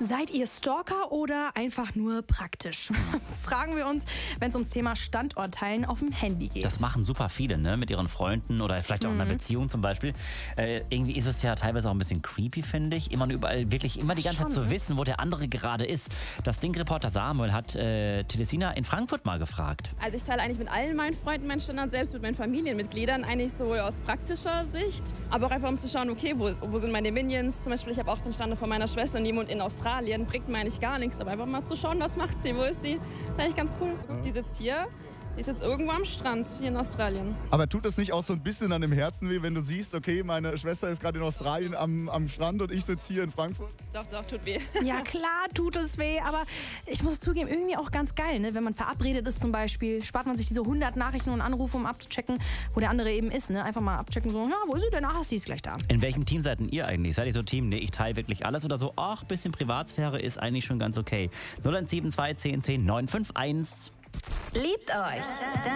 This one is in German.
Seid ihr Stalker oder einfach nur praktisch? Fragen wir uns, wenn es ums Thema Standort teilen auf dem Handy geht. Das machen super viele, ne? Mit ihren Freunden oder vielleicht auch in einer Beziehung zum Beispiel. Irgendwie ist es ja teilweise auch ein bisschen creepy, finde ich. Immer und überall wirklich immer die ganze Zeit zu wissen, wo der andere gerade ist. Das Ding-Reporter Samuel hat Telesina in Frankfurt mal gefragt. Also ich teile eigentlich mit allen meinen Freunden meinen Standort, selbst mit meinen Familienmitgliedern, eigentlich sowohl aus praktischer Sicht, aber auch einfach um zu schauen, okay, wo sind meine Minions? Zum Beispiel, ich habe auch den Standort von meiner Schwester und die wohnt in Australien, bringt mir eigentlich gar nichts, aber einfach mal zu schauen, was macht sie, wo ist sie? Das ist eigentlich ganz cool. Guck, die sitzt hier. Die ist jetzt irgendwo am Strand hier in Australien. Aber tut es nicht auch so ein bisschen an dem Herzen weh, wenn du siehst, okay, meine Schwester ist gerade in Australien am Strand und ich sitze hier in Frankfurt? Doch, tut weh. Ja, klar tut es weh, aber ich muss zugeben, irgendwie auch ganz geil, ne? Wenn man verabredet ist zum Beispiel, spart man sich diese 100 Nachrichten und Anrufe, um abzuchecken, wo der andere eben ist. Ne? Einfach mal abchecken, so, ja, wo ist sie denn? Ach, sie ist gleich da. In welchem Team seid denn ihr eigentlich? Seid ihr so Team, nee, ich teile wirklich alles oder so? Ach, bisschen Privatsphäre ist eigentlich schon ganz okay. 0172 10 10 951. Liebt euch!